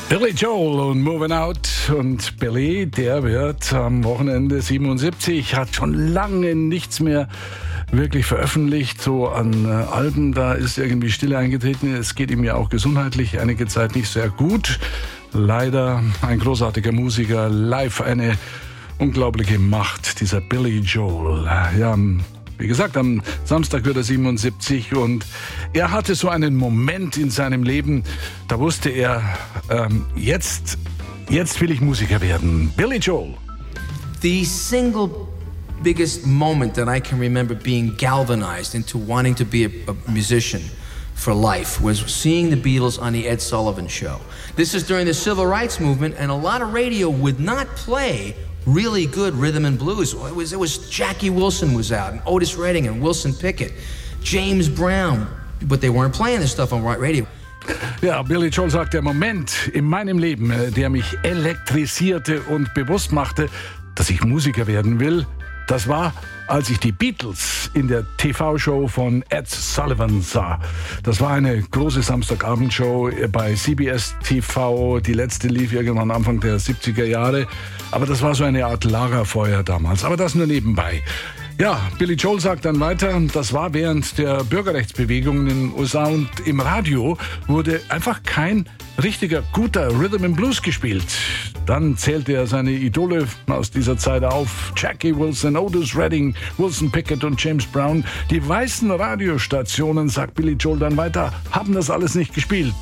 Billy Joel und Moving Out. Und Billy, der wird am Wochenende 77, hat schon lange nichts mehr wirklich veröffentlicht, so an Alben. Da ist irgendwie Stille eingetreten. Es geht ihm ja auch gesundheitlich einige Zeit nicht sehr gut. Leider ein großartiger Musiker, live eine unglaubliche Macht, dieser Billy Joel. Ja, wie gesagt, am Samstag wird er 77 und er hatte so einen Moment in seinem Leben, da wusste er, jetzt will ich Musiker werden. Billy Joel. The single biggest moment that I can remember being galvanized into wanting to be a musician for life was seeing the Beatles on the Ed Sullivan Show. This is during the Civil Rights Movement, and a lot of radio would not play really good rhythm and blues. It was Jackie Wilson was out, and Otis Redding, and Wilson Pickett, James Brown, but they weren't playing this stuff on radio. Ja, Billy Joel sagt, der Moment in meinem Leben, der mich elektrisierte und bewusst machte, dass ich Musiker werden will, das war, als ich die Beatles in der TV-Show von Ed Sullivan sah. Das war eine große Samstagabendshow bei CBS TV. Die letzte lief irgendwann Anfang der 70er Jahre. Aber das war so eine Art Lagerfeuer damals. Aber das nur nebenbei. Ja, Billy Joel sagt dann weiter, das war während der Bürgerrechtsbewegung in den USA und im Radio wurde einfach kein richtiger, guter Rhythm and Blues gespielt. Dann zählte er seine Idole aus dieser Zeit auf. Jackie Wilson, Otis Redding, Wilson Pickett und James Brown. Die weißen Radiostationen, sagt Billy Joel dann weiter, haben das alles nicht gespielt.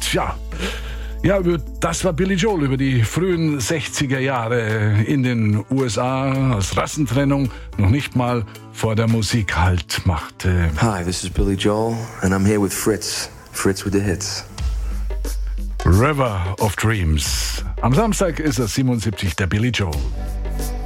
Ja, das war Billy Joel über die frühen 60er Jahre in den USA, als Rassentrennung noch nicht mal vor der Musik Halt machte. Hi, this is Billy Joel and I'm here with Fritz. Fritz with the hits. River of Dreams. Am Samstag ist er 77, der Billy Joel.